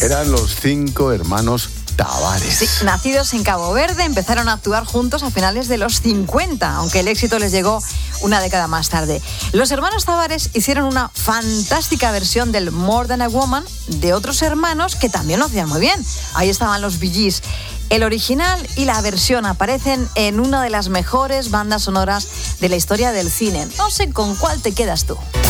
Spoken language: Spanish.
Eran los 5 hermanos Tavares. Sí, nacidos en Cabo Verde, empezaron a actuar juntos a finales de los 50, aunque el éxito les llegó una década más tarde. Los hermanos Tavares hicieron una fantástica versión del More Than a Woman de otros hermanos que también lo hacían muy bien. Ahí estaban los Bee Gees. El original y la versión aparecen en una de las mejores bandas sonoras de la historia del cine. No sé con cuál te quedas tú.